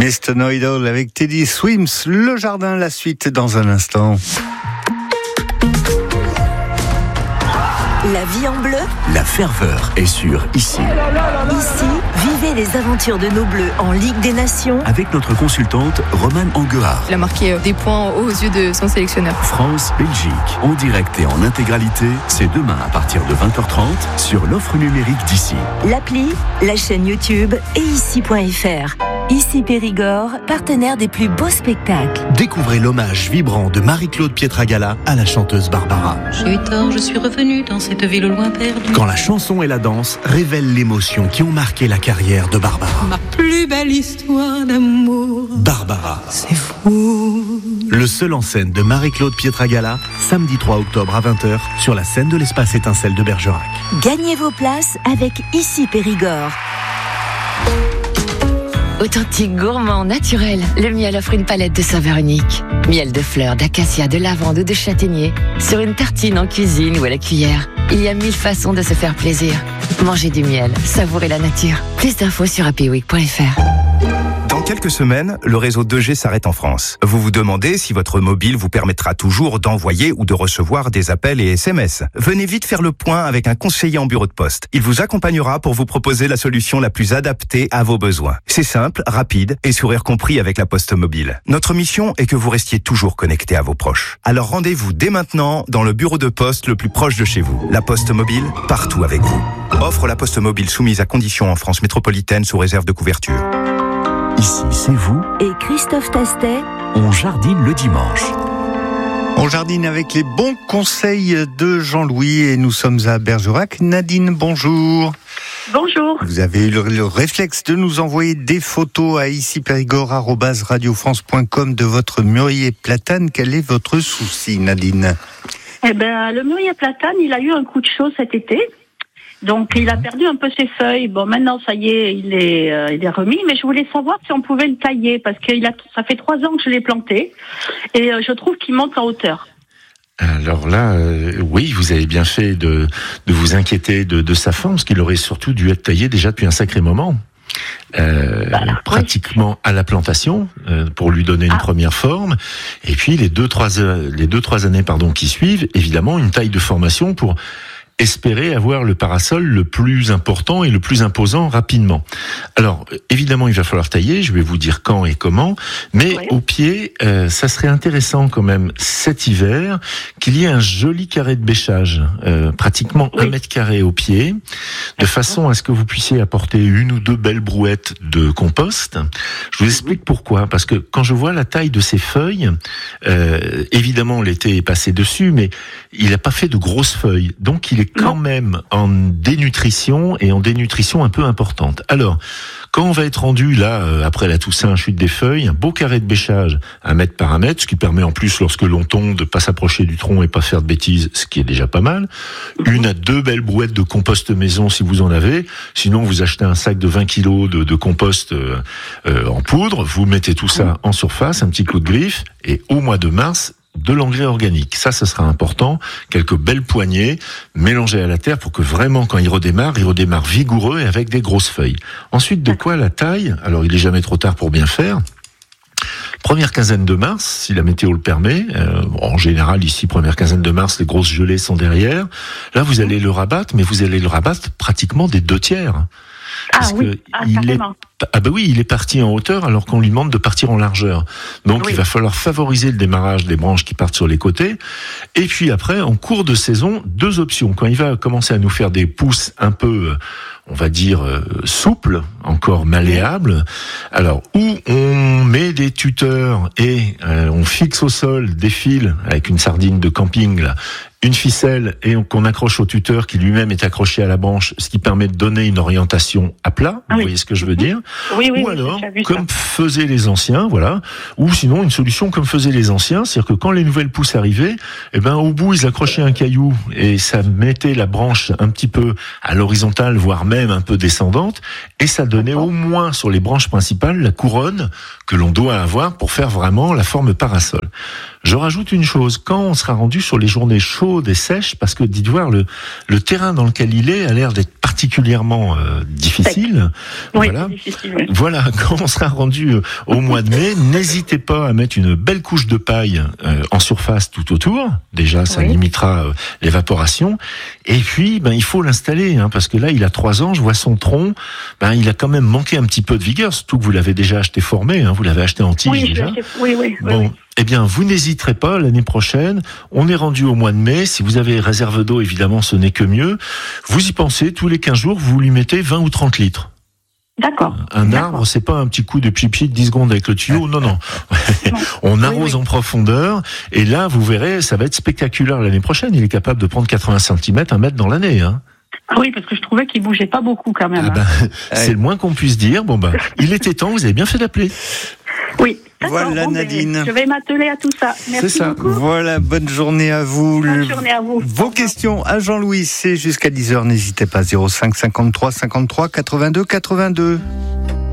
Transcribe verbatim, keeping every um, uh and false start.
mister No-Idol avec Teddy Swims, le jardin, la suite dans un instant. La vie en bleu. La ferveur est sur Ici. Ici, vivez les aventures de nos bleus en Ligue des Nations. Avec notre consultante Romane Anguard. Il a marqué des points aux yeux de son sélectionneur. France-Belgique, en direct et en intégralité, c'est demain à partir de vingt heures trente sur l'offre numérique d'Ici. L'appli, la chaîne YouTube et ici point f r. Ici Périgord, partenaire des plus beaux spectacles. Découvrez l'hommage vibrant de Marie-Claude Pietragala à la chanteuse Barbara. J'ai eu tort, je suis revenue dans cette ville au loin perdue. Quand la chanson et la danse révèlent l'émotion qui ont marqué la carrière de Barbara. Ma plus belle histoire d'amour. Barbara. C'est fou. Le seul en scène de Marie-Claude Pietragala, samedi trois octobre à vingt heures, sur la scène de l'Espace Étincelle de Bergerac. Gagnez vos places avec Ici Périgord. Authentique, gourmand, naturel, le miel offre une palette de saveurs uniques. Miel de fleurs, d'acacia, de lavande ou de châtaignier. Sur une tartine, en cuisine ou à la cuillère. Il y a mille façons de se faire plaisir. Mangez du miel, savourez la nature. Plus d'infos sur happy week point f r. Dans quelques semaines, le réseau deux G s'arrête en France. Vous vous demandez si votre mobile vous permettra toujours d'envoyer ou de recevoir des appels et S M S. Venez vite faire le point avec un conseiller en bureau de poste. Il vous accompagnera pour vous proposer la solution la plus adaptée à vos besoins. C'est simple, rapide et sourire compris avec la Poste Mobile. Notre mission est que vous restiez toujours connecté à vos proches. Alors rendez-vous dès maintenant dans le bureau de poste le plus proche de chez vous. La Poste Mobile, partout avec vous. Offre la Poste Mobile soumise à conditions en France métropolitaine sous réserve de couverture. Ici, c'est vous. Et Christophe Tastet. On jardine le dimanche. On jardine avec les bons conseils de Jean-Louis et nous sommes à Bergerac. Nadine, bonjour. Bonjour. Vous avez eu le, le réflexe de nous envoyer des photos à ici périgord arobase radio france point com de votre mûrier platane. Quel est votre souci, Nadine? Eh ben, le mûrier platane, il a eu un coup de chaud cet été. Donc, il a perdu un peu ses feuilles. Bon, maintenant, ça y est, il est, euh, il est remis. Mais je voulais savoir si on pouvait le tailler parce que il a, ça fait trois ans que je l'ai planté et euh, je trouve qu'il monte en hauteur. Alors là, euh, oui, vous avez bien fait de, de vous inquiéter de, de sa forme, parce qu'il aurait surtout dû être taillé déjà depuis un sacré moment. Euh, voilà, pratiquement oui. à la plantation euh, pour lui donner une ah. première forme, et puis les deux trois les deux trois années pardon qui suivent, évidemment une taille de formation pour espérer avoir le parasol le plus important et le plus imposant rapidement. Alors, évidemment, il va falloir tailler, je vais vous dire quand et comment, mais oui. au pied, euh, ça serait intéressant quand même cet hiver qu'il y ait un joli carré de bêchage, euh, pratiquement oui. un mètre carré au pied, de façon à ce que vous puissiez apporter une ou deux belles brouettes de compost. Je vous explique pourquoi, parce que quand je vois la taille de ces feuilles, euh, évidemment l'été est passé dessus, mais il n'a pas fait de grosses feuilles, donc il est quand même en dénutrition et en dénutrition un peu importante. Alors, quand on va être rendu là, euh, après la Toussaint, chute des feuilles, un beau carré de bêchage, un mètre par un mètre, ce qui permet en plus, lorsque l'on tombe, de pas s'approcher du tronc et pas faire de bêtises, ce qui est déjà pas mal. Une à deux belles brouettes de compost maison si vous en avez. Sinon, vous achetez un sac de vingt kilos de, de compost euh, euh, en poudre, vous mettez tout ça en surface, un petit coup de griffe, et au mois de mars, de l'engrais organique. Ça, ce sera important. Quelques belles poignées mélangées à la terre pour que vraiment, quand il redémarre, il redémarre vigoureux et avec des grosses feuilles. Ensuite, de quoi la taille? Alors, il est jamais trop tard pour bien faire. Première quinzaine de mars, si la météo le permet. Euh, en général, ici, première quinzaine de mars, les grosses gelées sont derrière. Là, vous allez le rabattre, mais vous allez le rabattre pratiquement des deux tiers. Parce ah oui, que ah, il est, ah bah oui, il est parti en hauteur alors qu'on lui demande de partir en largeur. Donc oui. il va falloir favoriser le démarrage des branches qui partent sur les côtés. Et puis après, en cours de saison, deux options. Quand il va commencer à nous faire des pousses un peu, on va dire, euh, souples, encore malléables, alors où on met des tuteurs et euh, on fixe au sol des fils avec une sardine de camping là, une ficelle et qu'on accroche au tuteur qui lui-même est accroché à la branche, ce qui permet de donner une orientation à plat. Vous oui. voyez ce que je veux dire? Oui, oui. Ou oui, alors, comme ça. faisaient les anciens, voilà. Ou sinon, une solution comme faisaient les anciens, c'est-à-dire que quand les nouvelles pousses arrivaient, eh ben, au bout, ils accrochaient un caillou et ça mettait la branche un petit peu à l'horizontale, voire même un peu descendante, et ça donnait au moins sur les branches principales la couronne que l'on doit avoir pour faire vraiment la forme parasol. Je rajoute une chose, quand on sera rendu sur les journées chaudes et sèches, parce que dites voir, le, le terrain dans lequel il est a l'air d'être particulièrement euh, difficile. Oui, voilà. difficile, oui. Voilà, quand on sera rendu euh, au mois de mai, n'hésitez pas à mettre une belle couche de paille euh, en surface tout autour. Déjà, ça oui. limitera euh, l'évaporation. Et puis, ben, il faut l'installer, hein, parce que là, il a trois ans, je vois son tronc, ben, il a quand même manqué un petit peu de vigueur, surtout que vous l'avez déjà acheté formé, hein, vous l'avez acheté en tige oui, déjà. Acheté, oui, oui. Bon, oui, oui. Eh bien, vous n'hésiterez pas, l'année prochaine, on est rendu au mois de mai, si vous avez réserve d'eau, évidemment, ce n'est que mieux. Vous y pensez, tous les quinze jours, vous lui mettez vingt ou trente litres. D'accord. Un D'accord. arbre, c'est pas un petit coup de pipi de dix secondes avec le tuyau, non, non. On arrose oui, oui. en profondeur, et là, vous verrez, ça va être spectaculaire l'année prochaine. Il est capable de prendre quatre-vingts centimètres, un mètre dans l'année, hein. Ah oui, parce que je trouvais qu'il bougeait pas beaucoup quand même. Ah ben, hein. C'est le moins qu'on puisse dire. Bon ben, il était temps, vous avez bien fait d'appeler. Oui. Voilà bon, Nadine. Ben, je vais m'atteler à tout ça. Merci c'est ça. beaucoup. Voilà, bonne journée à vous. Bonne journée à vous. Vos questions à Jean-Louis, c'est jusqu'à dix heures, n'hésitez pas, zéro cinq cinquante-trois cinquante-trois quatre-vingt-deux quatre-vingt-deux.